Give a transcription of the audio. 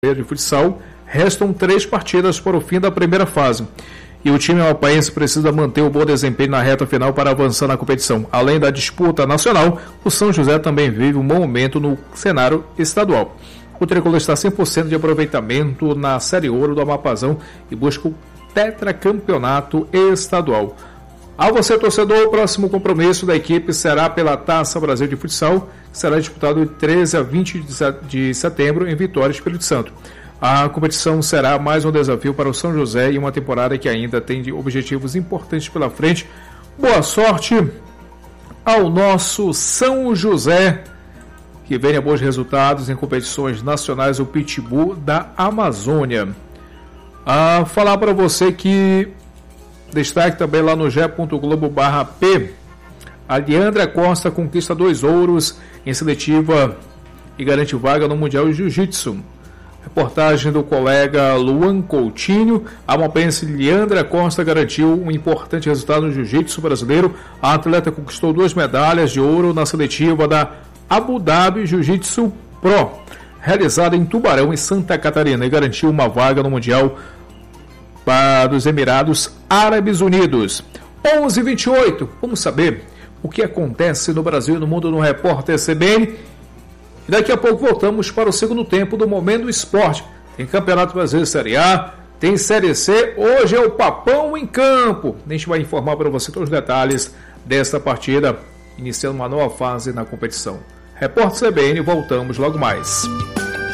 de futsal, restam 3 partidas para o fim da primeira fase. E o time amapaense precisa manter o bom desempenho na reta final para avançar na competição. Além da disputa nacional, o São José também vive um bom momento no cenário estadual. O tricolor está 100% de aproveitamento na Série Ouro do Amapazão e busca o tetracampeonato estadual. A você, torcedor, o próximo compromisso da equipe será pela Taça Brasil de Futsal, que será disputado de 13 a 20 de setembro em Vitória, Espírito Santo. A competição será mais um desafio para o São José e uma temporada que ainda tem objetivos importantes pela frente. Boa sorte ao nosso São José, que venha bons resultados em competições nacionais, o Pitbull da Amazônia. Falar para você que destaque também lá no ge.globo.br/P, a Leandra Costa conquista 2 ouros em seletiva e garante vaga no Mundial de Jiu-Jitsu. Reportagem do colega Luan Coutinho. A amapaense Leandra Costa garantiu um importante resultado no jiu-jitsu brasileiro. A atleta conquistou 2 medalhas de ouro na seletiva da Abu Dhabi Jiu-Jitsu Pro, realizada em Tubarão, em Santa Catarina, e garantiu uma vaga no Mundial dos Emirados Árabes Unidos. 11h28, vamos saber o que acontece no Brasil e no mundo no Repórter CBN. E daqui a pouco voltamos para o segundo tempo do Momento do Esporte. Tem Campeonato Brasileiro Série A, tem Série C, hoje é o Papão em campo. A gente vai informar para você todos os detalhes desta partida, iniciando uma nova fase na competição. Repórter CBN, voltamos logo mais.